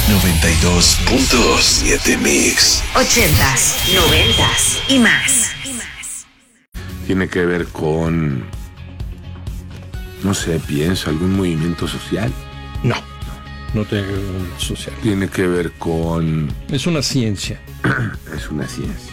92.7 Mix. 80s, 90s y más. Tiene que ver con, no sé, pienso, algún movimiento social. No tiene que ver con social. Tiene que ver con... Es una ciencia. Es una ciencia.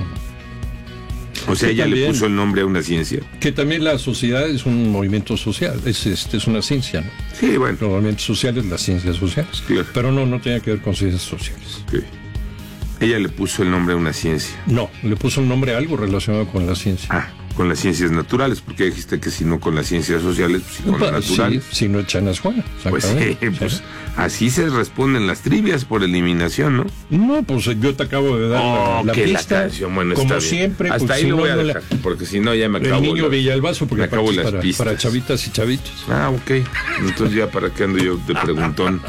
O sea, ella le puso el nombre a una ciencia. Que también la sociedad es un movimiento social, es una ciencia, ¿no? Sí, bueno. Los movimientos sociales, las ciencias sociales. Claro. Pero no tiene que ver con ciencias sociales. Sí. Ella le puso el nombre a una ciencia. No, le puso un nombre a algo relacionado con la ciencia. Ah, con las ciencias naturales, porque dijiste que si no con las ciencias sociales, pues sí con lo natural. Sí, si no echan las Juana. Pues sí, pues así se responden las trivias por eliminación, ¿no? No, pues yo te acabo de dar la pista. La canción, bueno, como está siempre. Hasta ahí si lo voy no, a dejar, porque si no ya me acabo. El niño Villalbazo, porque me acabo las pistas. Para chavitas y chavitos. Ah, ok. Entonces ya para qué ando yo de preguntón.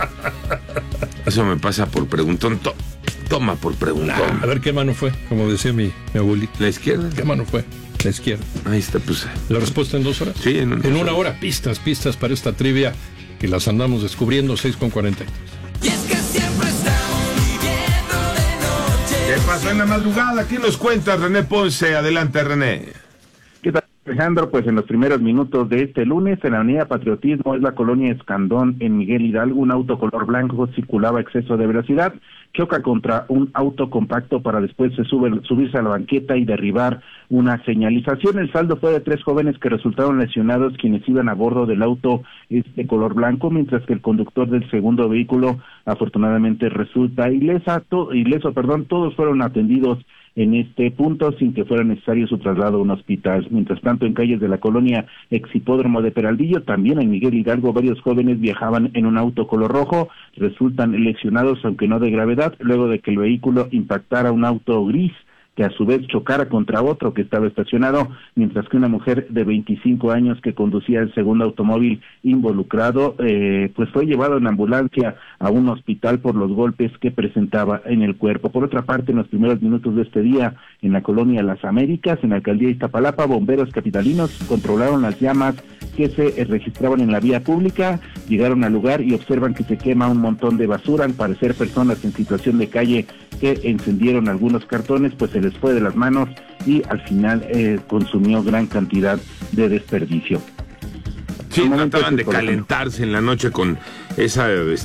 Eso me pasa por preguntón. Toma por preguntón. A ver qué mano fue, como decía mi abuelita. ¿La izquierda? ¿Qué mano fue? La izquierda. Ahí está, pues. ¿La respuesta en 2 horas? Sí, en una hora. Pistas para esta trivia que las andamos descubriendo, 6:43. Y es que siempre estamos viviendo de noche. ¿Qué pasó en la madrugada? ¿Qué nos cuenta René Ponce? Adelante, René. ¿Qué tal, Alejandro? Pues en los primeros minutos de este lunes, en la avenida Patriotismo, es la colonia Escandón, en Miguel Hidalgo, un auto color blanco circulaba a exceso de velocidad, choca contra un auto compacto para después subirse a la banqueta y derribar una señalización. El saldo fue de 3 jóvenes que resultaron lesionados, quienes iban a bordo del auto de color blanco, mientras que el conductor del segundo vehículo afortunadamente resulta ileso. Todos fueron atendidos en este punto sin que fuera necesario su traslado a un hospital. Mientras tanto, en calles de la colonia Exhipódromo de Peralvillo, también en Miguel Hidalgo, varios jóvenes viajaban en un auto color rojo, resultan lesionados, aunque no de gravedad, luego de que el vehículo impactara un auto gris, que a su vez chocara contra otro que estaba estacionado, mientras que una mujer de 25 años que conducía el segundo automóvil involucrado, pues fue llevado en ambulancia a un hospital por los golpes que presentaba en el cuerpo. Por otra parte, en los primeros minutos de este día, en la colonia Las Américas, en la alcaldía de Iztapalapa, bomberos capitalinos controlaron las llamas que se registraban en la vía pública, llegaron al lugar y observan que se quema un montón de basura, al parecer personas en situación de calle que encendieron algunos cartones, pues se les fue de las manos y al final consumió gran cantidad de desperdicio. Sí, trataban de calentarse en la noche con esa,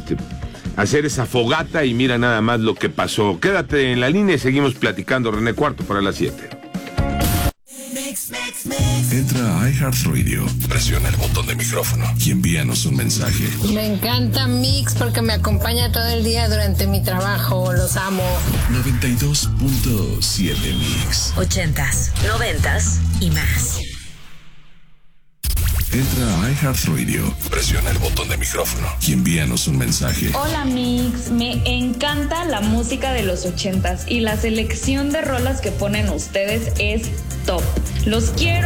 hacer esa fogata y mira nada más lo que pasó. Quédate en la línea y seguimos platicando, René, 6:45. Entra a iHeartRadio, presiona el botón de micrófono y envíanos un mensaje. Me encanta Mix porque me acompaña todo el día durante mi trabajo. Los amo. 92.7 Mix. 80s, 90s y más. Entra a iHeartRadio, presiona el botón de micrófono y envíanos un mensaje. Hola Mix, me encanta la música de los 80s y la selección de rolas que ponen ustedes es top. ¡Los quiero!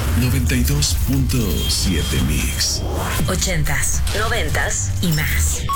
92.7 Mix. 80s, 90s y más.